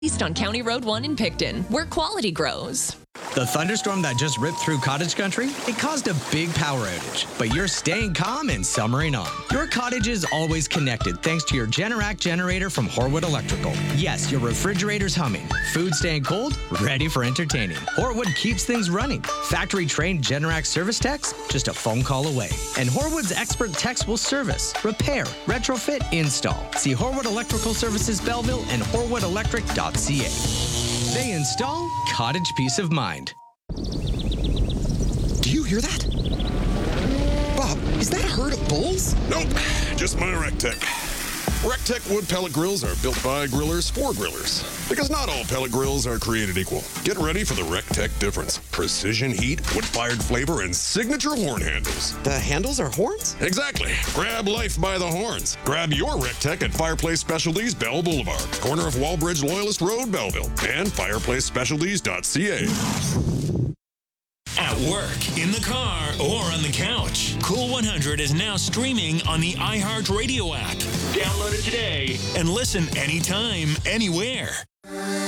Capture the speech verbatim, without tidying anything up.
East on County Road one in Picton, where quality grows. The thunderstorm that just ripped through cottage country, it caused a big power outage, but you're staying calm and summering on. Your cottage is always connected thanks to your Generac generator from Horwood Electrical. Yes, your refrigerator's humming, food staying cold, ready for entertaining. Horwood keeps things running. Factory-trained Generac service techs, just a phone call away. And Horwood's expert techs will service, repair, retrofit, install. See Horwood Electrical Services Belleville and horwood electric dot c a. They install cottage peace of mind. Do you hear that? Bob, is that a herd of bulls? Nope, just my RecTech. RecTech wood pellet grills are built by grillers for grillers. Because not all pellet grills are created equal. Get ready for the RecTech difference. Precision heat, wood-fired flavor, and signature horn handles. The handles are horns? Exactly. Grab life by the horns. Grab your RecTech at Fireplace Specialties, Bell Boulevard, corner of Wallbridge Loyalist Road, Belleville, and fireplace specialties dot c a. At work, in the car, or on the couch. Cool one hundred is now streaming on the iHeartRadio app. Download it today and listen anytime, anywhere.